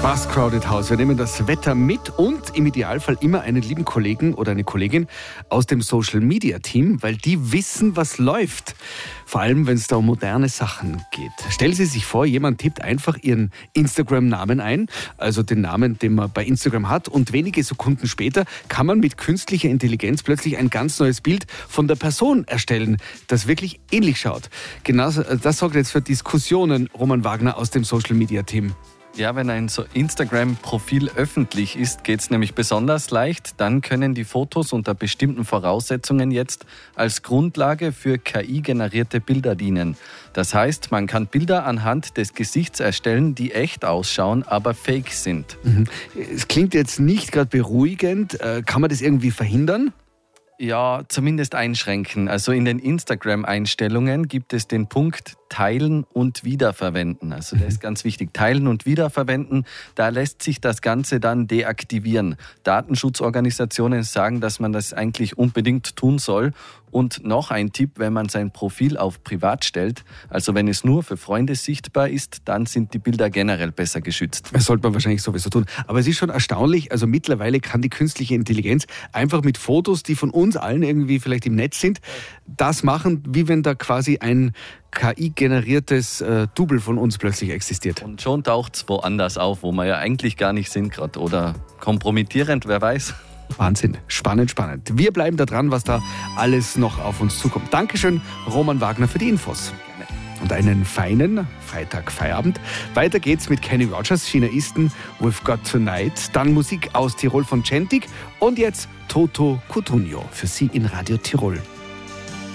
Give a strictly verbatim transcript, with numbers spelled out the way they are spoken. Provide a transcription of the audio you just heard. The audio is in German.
Bus Crowded House. Wir nehmen das Wetter mit und im Idealfall immer einen lieben Kollegen oder eine Kollegin aus dem Social Media Team, weil die wissen, was läuft. Vor allem, wenn es da um moderne Sachen geht. Stellen Sie sich vor, jemand tippt einfach Ihren Instagram-Namen ein, also den Namen, den man bei Instagram hat, und wenige Sekunden später kann man mit künstlicher Intelligenz plötzlich ein ganz neues Bild von der Person erstellen, das wirklich ähnlich schaut. Genau das sorgt jetzt für Diskussionen, Roman Wagner aus dem Social Media Team. Ja, wenn ein so Instagram-Profil öffentlich ist, geht es nämlich besonders leicht. Dann können die Fotos unter bestimmten Voraussetzungen jetzt als Grundlage für K I-generierte Bilder dienen. Das heißt, man kann Bilder anhand des Gesichts erstellen, die echt ausschauen, aber fake sind. Mhm. Es klingt jetzt nicht gerade beruhigend. Kann man das irgendwie verhindern? Ja, zumindest einschränken. Also in den Instagram-Einstellungen gibt es den Punkt Teilen und Wiederverwenden. Also das ist ganz wichtig. Teilen und Wiederverwenden, da lässt sich das Ganze dann deaktivieren. Datenschutzorganisationen sagen, dass man das eigentlich unbedingt tun soll. Und noch ein Tipp, wenn man sein Profil auf Privat stellt, also wenn es nur für Freunde sichtbar ist, dann sind die Bilder generell besser geschützt. Das sollte man wahrscheinlich sowieso tun. Aber es ist schon erstaunlich, also mittlerweile kann die künstliche Intelligenz einfach mit Fotos, die von uns allen irgendwie vielleicht im Netz sind, das machen, wie wenn da quasi ein K I-generiertes äh, Double von uns plötzlich existiert. Und schon taucht es woanders auf, wo wir ja eigentlich gar nicht sind gerade. Oder kompromittierend, wer weiß. Wahnsinn, spannend, spannend. Wir bleiben da dran, was da alles noch auf uns zukommt. Dankeschön, Roman Wagner, für die Infos. Gerne. Und einen feinen Freitag-Feierabend. Weiter geht's mit Kenny Rogers, Chinaisten, We've Got Tonight. Dann Musik aus Tirol von Gentik und jetzt Toto Cutugno für Sie in Radio Tirol.